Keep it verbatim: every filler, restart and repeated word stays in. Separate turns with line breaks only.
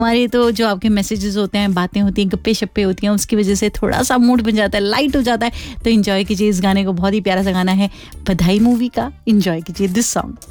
हमारे तो जो आपके मैसेजेस होते हैं, बातें होती हैं, गप्पे शप्पे होती हैं, उसकी वजह से थोड़ा सा मूड बन जाता है, लाइट हो जाता है। तो एंजॉय कीजिए इस गाने को, बहुत ही प्यारा सा गाना है बधाई मूवी का। एंजॉय कीजिए दिस सॉन्ग।